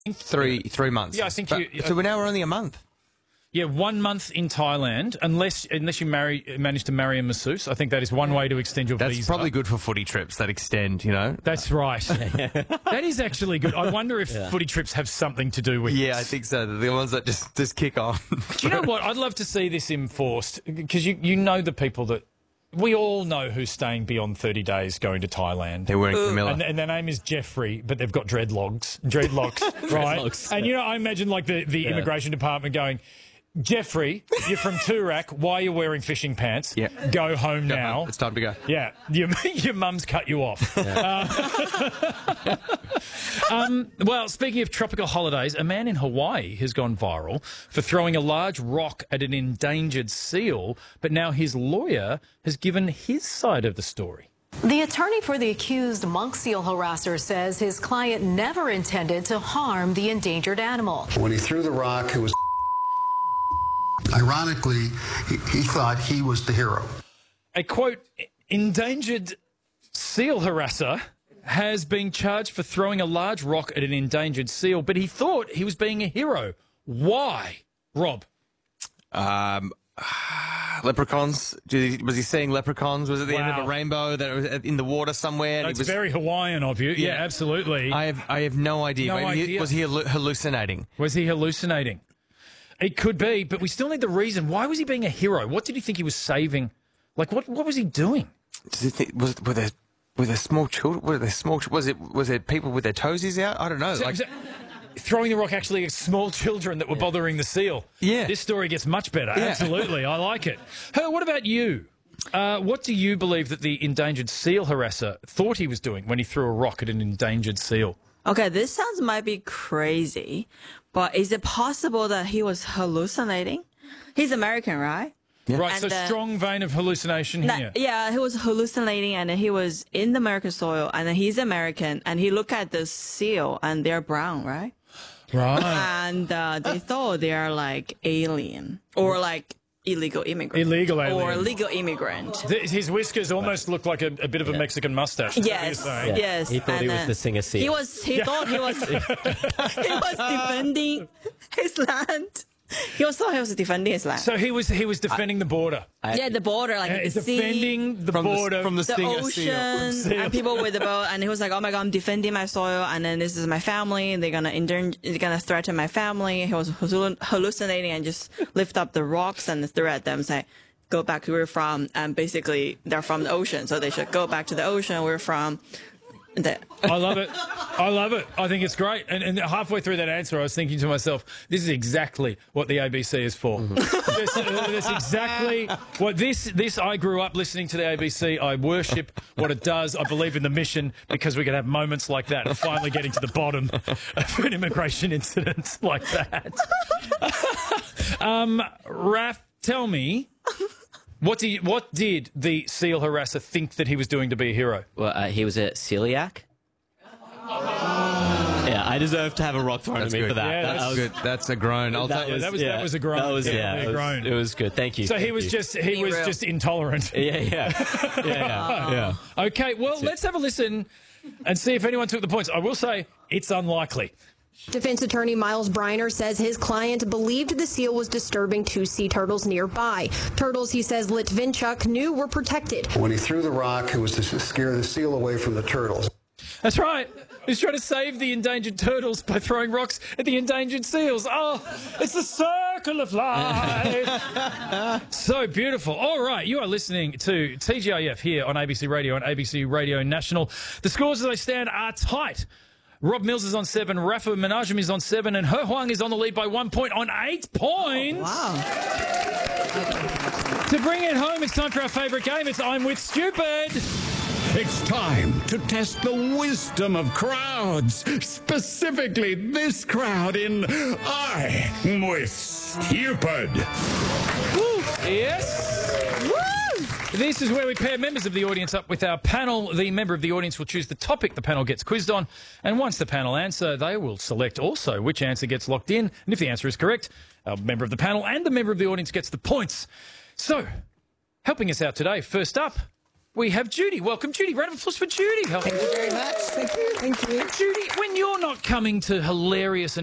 3 months. Yeah, I think so we're only a month. Yeah, 1 month in Thailand, unless you manage to marry a masseuse. I think that is one way to extend your visa. That's probably good for footy trips that extend, That's right. That is actually good. I wonder if footy trips have something to do with Yeah, this. I think so. They're the ones that just kick on. Do you know what? I'd love to see this enforced, because you know the people that... We all know who's staying beyond 30 days going to Thailand. They're wearing Camilla. And their name is Jeffrey, but they've got dreadlocks, right? Dreadlocks. And, I imagine, like, the immigration department going... Jeffrey, you're from Toorak. Why are you wearing fishing pants? Yeah. Go home now. It's time to go. Yeah. Your mum's cut you off. Well, speaking of tropical holidays, a man in Hawaii has gone viral for throwing a large rock at an endangered seal, but now his lawyer has given his side of the story. The attorney for the accused monk seal harasser says his client never intended to harm the endangered animal. When he threw the rock, it was... Ironically, he thought he was the hero. A, quote, endangered seal harasser has been charged for throwing a large rock at an endangered seal, but he thought he was being a hero. Why? Rob? Leprechauns? Was he seeing leprechauns? Was it the end of a rainbow that was in the water somewhere? That's very Hawaiian of you. Yeah, absolutely. I have no idea. Was he hallucinating? Was he hallucinating? It could be, but we still need the reason. Why was he being a hero? What did he think he was saving? Like, what was he doing? Does he think, were there small children? Was it people with their toesies out? I don't know. Throwing the rock actually at small children that were bothering the seal. Yeah. This story gets much better. Yeah. Absolutely. I like it. Her, what about you? What do you believe that the endangered seal harasser thought he was doing when he threw a rock at an endangered seal? Okay, this might be crazy, but is it possible that he was hallucinating? He's American, right? Yeah. Right, and so strong vein of hallucination here. Yeah, he was hallucinating, and he was in the American soil, and he's American, and he looked at the seal, and they're brown, right? Right. And they thought they are like alien, or like illegal immigrant. Illegal alien. Or legal immigrant. His whiskers almost look like a bit of a Mexican mustache. Yes, yes. He thought he was the singer seal. He thought he was defending his land. He thought he was defending his land. So he was defending the border. The border, like the defending sea, the border from the ocean, and people with the boat. And he was like, "Oh my God, I'm defending my soil, and then this is my family. They're gonna threaten my family." He was hallucinating and just lift up the rocks and threw at them, say, "Go back to where we're from." And basically, they're from the ocean, so they should go back to the ocean. We're from. I love it. I love it. I think it's great. And halfway through that answer, I was thinking to myself, this is exactly what the ABC is for. That's exactly what this. I grew up listening to the ABC. I worship what it does. I believe in the mission because we can have moments like that and finally getting to the bottom of an immigration incident like that. Raph, tell me. What did the seal harasser think that he was doing to be a hero? Well, he was a celiac. Yeah, I deserve to have a rock thrown at me for that. Yeah, that's good. That's a groan. That was a groan. That was a groan. It was good. Thank you. So he was just intolerant. Yeah. Okay, well, let's have a listen and see if anyone took the points. I will say it's unlikely. Defense attorney Miles Briner says his client believed the seal was disturbing two sea turtles nearby. Turtles, he says, Litvinchuk knew were protected. When he threw the rock, it was to scare the seal away from the turtles. That's right. He's trying to save the endangered turtles by throwing rocks at the endangered seals. Oh, it's the circle of life. So beautiful. All right, you are listening to TGIF here on ABC Radio and ABC Radio National. The scores as they stand are tight. Rob Mills is on 7, Rafa Menajim is on 7, and He Huang is on the lead by 1 point on 8 points. Oh, wow. To bring it home, it's time for our favourite game. It's I'm With Stupid. It's time to test the wisdom of crowds, specifically this crowd in I'm With Stupid. Woo. Yes. Woo. This is where we pair members of the audience up with our panel. The member of the audience will choose the topic the panel gets quizzed on, and once the panel answer, they will select also which answer gets locked in, and if the answer is correct, our member of the panel and the member of the audience gets the points. So, helping us out today, first up, we have Judy. Welcome, Judy. Round of applause for Judy. Thank you very much. Thank you. Judy, when you're not coming to hilarious